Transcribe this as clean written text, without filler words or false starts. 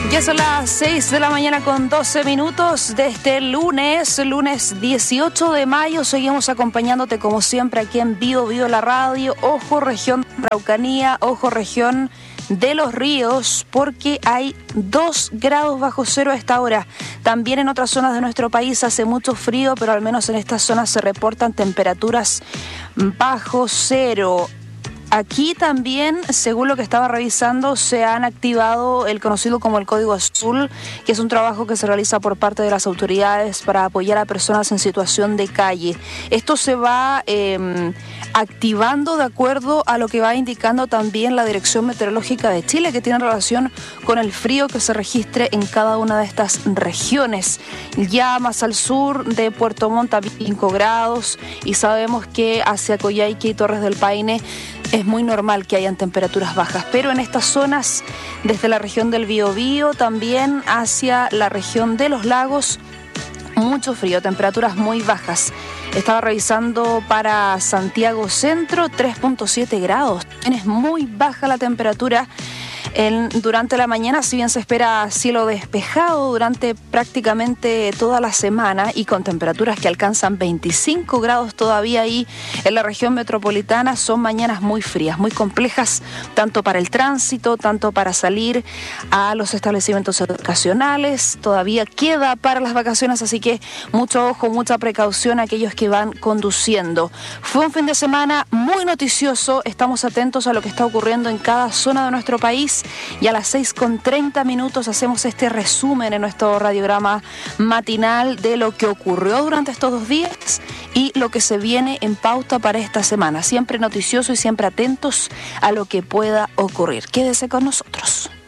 Ya son las 6 de la mañana con 12 minutos de este lunes 18 de mayo. Seguimos acompañándote como siempre aquí en Bio la Radio. Ojo región de Araucanía, ojo región de Los Ríos, porque hay 2 grados bajo cero a esta hora. También en otras zonas de nuestro país hace mucho frío, pero al menos en estas zonas se reportan temperaturas bajo cero. Aquí también, según lo que estaba revisando, se han activado el conocido como el Código Azul, que es un trabajo que se realiza por parte de las autoridades para apoyar a personas en situación de calle. Esto se va activando de acuerdo a lo que va indicando también la Dirección Meteorológica de Chile, que tiene relación con el frío que se registre en cada una de estas regiones. Ya más al sur de Puerto Montt, 5 grados, y sabemos que hacia Coyhaique y Torres del Paine es muy normal que hayan temperaturas bajas, pero en estas zonas, desde la región del Biobío, también hacia la región de los lagos, mucho frío, temperaturas muy bajas. Estaba revisando para Santiago Centro, 3.7 grados. Es muy baja la temperatura durante la mañana, si bien se espera cielo despejado durante prácticamente toda la semana y con temperaturas que alcanzan 25 grados todavía ahí en la región metropolitana. Son mañanas muy frías, muy complejas, tanto para el tránsito, tanto para salir a los establecimientos educacionales. Todavía queda para las vacaciones, así que mucho ojo, mucha precaución a aquellos que van conduciendo. Fue un fin de semana muy noticioso, estamos atentos a lo que está ocurriendo en cada zona de nuestro país. Y a las 6:30 hacemos este resumen en nuestro radiograma matinal de lo que ocurrió durante estos 2 días y lo que se viene en pauta para esta semana. Siempre noticioso y siempre atentos a lo que pueda ocurrir. Quédese con nosotros.